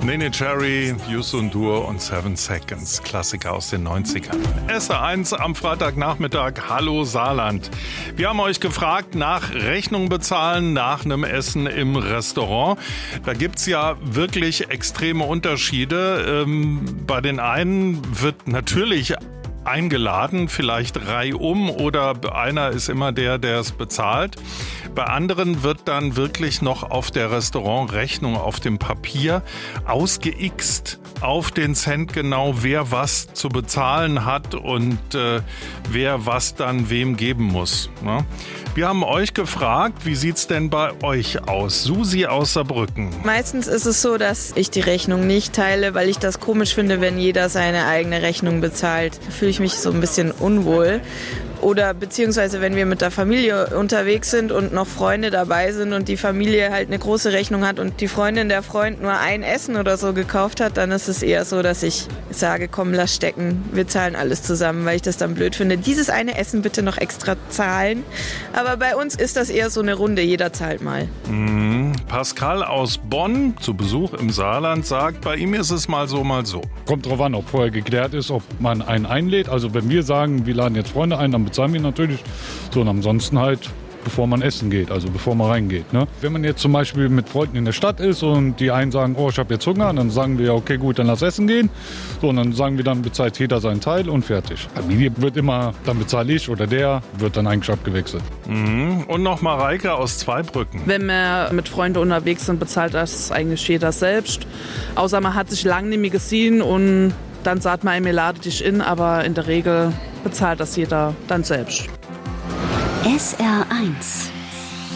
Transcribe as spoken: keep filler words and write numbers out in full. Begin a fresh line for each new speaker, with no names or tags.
Nene Cherry, Youssou N'Dour und Seven Seconds, Klassiker aus den neunzigern. S R eins am Freitagnachmittag, hallo Saarland. Wir haben euch gefragt nach Rechnung bezahlen, nach einem Essen im Restaurant. Da gibt's ja wirklich extreme Unterschiede. Ähm, bei den einen wird natürlich eingeladen, vielleicht reihum, oder einer ist immer der, der es bezahlt. Bei anderen wird dann wirklich noch auf der Restaurantrechnung, auf dem Papier ausgeixt, auf den Cent genau, wer was zu bezahlen hat und äh, wer was dann wem geben muss. Ne? Wir haben euch gefragt, wie sieht's denn bei euch aus? Susi aus Saarbrücken.
Meistens ist es so, dass ich die Rechnung nicht teile, weil ich das komisch finde, wenn jeder seine eigene Rechnung bezahlt. Da fühle ich mich so ein bisschen unwohl. Oder beziehungsweise wenn wir mit der Familie unterwegs sind und noch Freunde dabei sind und die Familie halt eine große Rechnung hat und die Freundin der Freund nur ein Essen oder so gekauft hat, dann ist es eher so, dass ich sage, komm, lass stecken, wir zahlen alles zusammen, weil ich das dann blöd finde. Dieses eine Essen bitte noch extra zahlen. Aber bei uns ist das eher so eine Runde, jeder zahlt mal.
Mhm. Pascal aus Bonn, zu Besuch im Saarland, sagt, bei ihm ist es mal so, mal so.
Kommt drauf an, ob vorher geklärt ist, ob man einen einlädt. Also wenn wir sagen, wir laden jetzt Freunde ein, dann bezahlen wir natürlich. So, und ansonsten halt, bevor man essen geht, also bevor man reingeht. Ne? Wenn man jetzt zum Beispiel mit Freunden in der Stadt ist und die einen sagen, oh, ich habe jetzt Hunger, dann sagen wir, okay, gut, dann lass essen gehen. So, und dann sagen wir, dann bezahlt jeder seinen Teil und fertig. Familie wird immer, dann bezahle ich oder der, wird dann eigentlich abgewechselt.
Mhm. Und noch Mareike aus Zweibrücken.
Wenn wir mit Freunden unterwegs sind, bezahlt das eigentlich jeder selbst. Außer man hat sich lange nicht mehr gesehen und dann sagt man, mir lade dich in, aber in der Regel bezahlt das jeder dann selbst.
S R eins